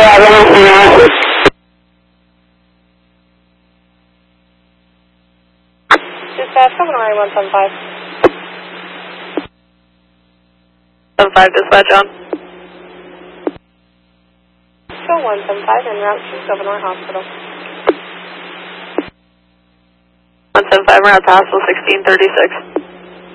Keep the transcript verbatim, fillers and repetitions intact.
Dispatch, coming around one seven five. seven five, dispatch on. Show one seven five en route to Gouverneur Hospital. one seven five, we're at the hospital, sixteen thirty-six.